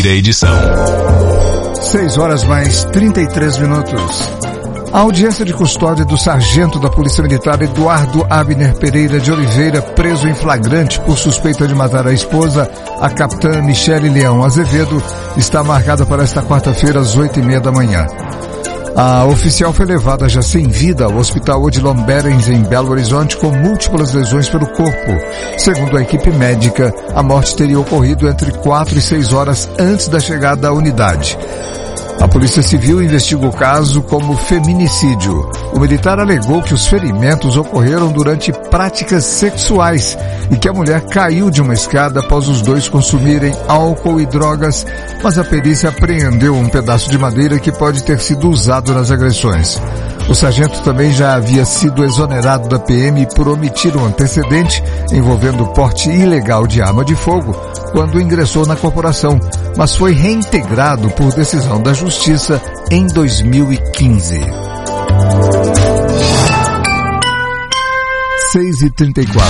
edição. 6:33. A audiência de custódia do sargento da Polícia Militar Eduardo Abner Pereira de Oliveira, preso em flagrante por suspeita de matar a esposa, a capitã Michele Leão Azevedo, está marcada para esta quarta-feira às 8:30 da manhã. A oficial foi levada já sem vida ao Hospital Odilon Berens, em Belo Horizonte, com múltiplas lesões pelo corpo. Segundo a equipe médica, a morte teria ocorrido entre 4 e 6 horas antes da chegada à unidade. A Polícia Civil investiga o caso como feminicídio. O militar alegou que os ferimentos ocorreram durante práticas sexuais e que a mulher caiu de uma escada após os dois consumirem álcool e drogas, mas a perícia apreendeu um pedaço de madeira que pode ter sido usado nas agressões. O sargento também já havia sido exonerado da PM por omitir um antecedente envolvendo porte ilegal de arma de fogo quando ingressou na corporação, mas foi reintegrado por decisão da Justiça em 2015. 6:34.